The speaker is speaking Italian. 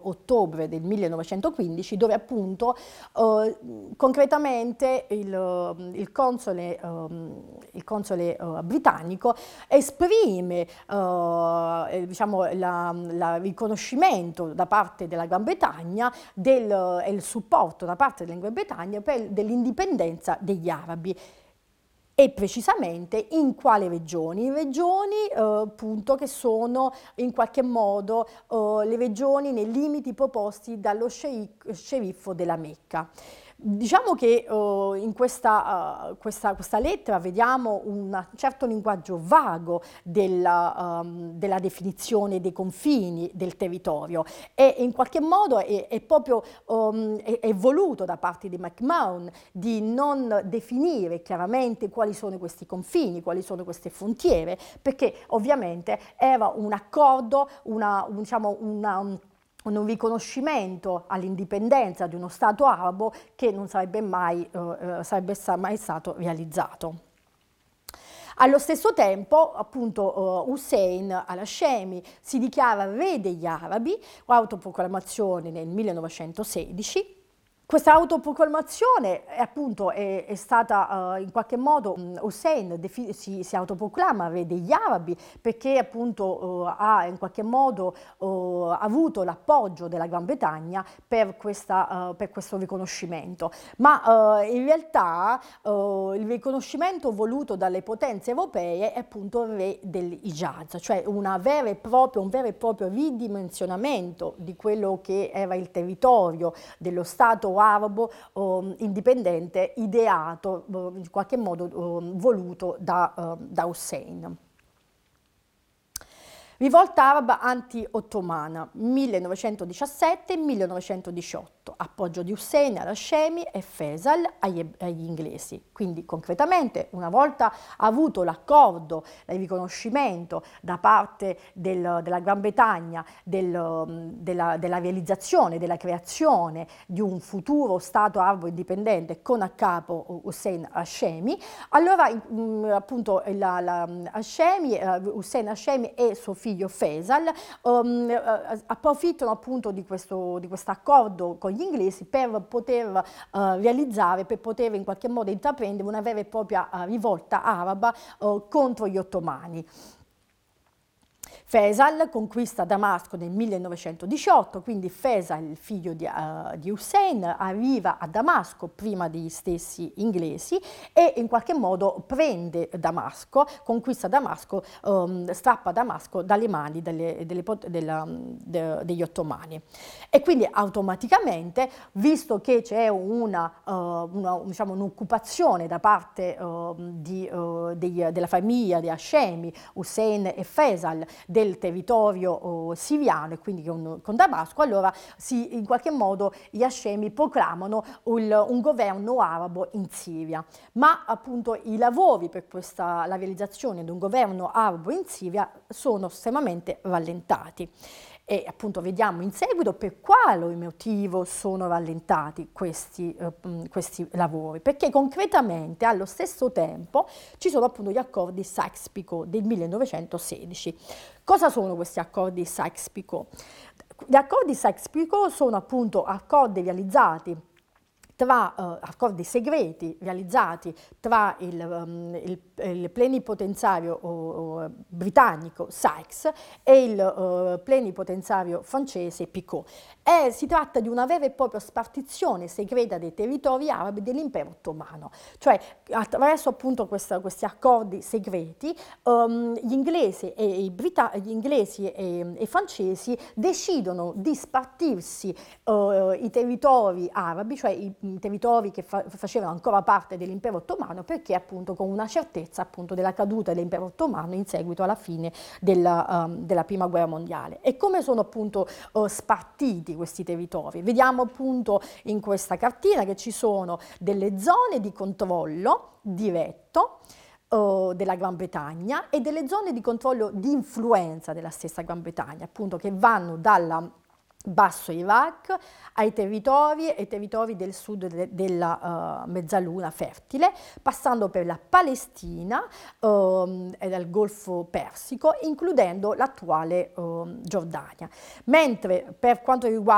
ottobre del 1915, dove appunto concretamente il console britannico esprime diciamo, il riconoscimento da parte della Gran Bretagna e il supporto da parte della Gran Bretagna dell'indipendenza degli arabi. E precisamente in quali regioni? In regioni appunto che sono in qualche modo le regioni nei limiti proposti dallo sceriffo della Mecca. Diciamo che in questa lettera vediamo un certo linguaggio vago della definizione dei confini del territorio e in qualche modo è proprio è voluto da parte di McMahon di non definire chiaramente quali sono questi confini, quali sono queste frontiere, perché ovviamente era un accordo, un riconoscimento all'indipendenza di uno Stato arabo che non sarebbe mai stato realizzato. Allo stesso tempo, appunto, Hussein al-Hashemi si dichiara re degli arabi, autoproclamazione nel 1916. Questa autoproclamazione appunto è stata in qualche modo, Hussein si autoproclama re degli arabi perché appunto ha in qualche modo avuto l'appoggio della Gran Bretagna per questo riconoscimento, ma in realtà il riconoscimento voluto dalle potenze europee è appunto il re dell'Hijaz, cioè un vero e proprio ridimensionamento di quello che era il territorio dello Stato arabo indipendente ideato, in qualche modo voluto da Hussein. Rivolta araba anti-ottomana 1917-1918, appoggio di Hussein al-Hashemi e Faisal agli inglesi. Quindi concretamente una volta avuto l'accordo, il riconoscimento da parte della Gran Bretagna della realizzazione, della creazione di un futuro Stato arabo indipendente con a capo Hussein al-Hashemi, allora appunto Hussein al-Hashemi e suo figlio Faisal approfittano appunto di questo accordo con gli inglesi per poter realizzare, per poter in qualche modo intraprendere una vera e propria rivolta araba contro gli ottomani. Faisal conquista Damasco nel 1918, quindi Faisal, il figlio di Hussein, arriva a Damasco prima degli stessi inglesi e in qualche modo prende Damasco, conquista Damasco, strappa Damasco dalle mani degli ottomani. E quindi automaticamente, visto che c'è un'occupazione da parte della famiglia di Hashemi, Hussein e Faisal del territorio siriano e quindi con Damasco, allora in qualche modo gli Hashemi proclamano un governo arabo in Siria. Ma appunto i lavori per la realizzazione di un governo arabo in Siria sono estremamente rallentati. E appunto vediamo in seguito per quale motivo sono rallentati questi lavori, perché concretamente allo stesso tempo ci sono appunto gli accordi Sykes-Picot del 1916. Cosa sono questi accordi Sykes-Picot? Gli accordi Sykes-Picot sono appunto accordi realizzati accordi segreti realizzati tra il plenipotenziario britannico Sykes e il plenipotenziario francese Picot. Si tratta di una vera e propria spartizione segreta dei territori arabi dell'impero ottomano, cioè attraverso appunto questi accordi segreti gli inglesi e i francesi decidono di spartirsi i territori arabi, cioè i territori che facevano ancora parte dell'impero ottomano, perché appunto con una certezza appunto della caduta dell'impero ottomano in seguito alla fine della prima guerra mondiale. E come sono appunto spartiti questi territori? Vediamo appunto in questa cartina che ci sono delle zone di controllo diretto della Gran Bretagna e delle zone di controllo di influenza della stessa Gran Bretagna, appunto che vanno dalla Basso Iraq ai territori del sud della mezzaluna fertile, passando per la Palestina e dal Golfo Persico, includendo l'attuale Giordania. Mentre per quanto riguarda